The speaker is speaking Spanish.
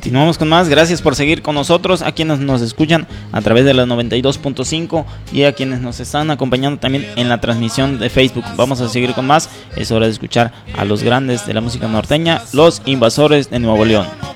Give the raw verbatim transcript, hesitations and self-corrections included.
Continuamos con más. Gracias por seguir con nosotros, a quienes nos escuchan a través de la noventa y dos punto cinco y a quienes nos están acompañando también en la transmisión de Facebook. Vamos a seguir con más. Es hora de escuchar a los grandes de la música norteña, Los Invasores de Nuevo León.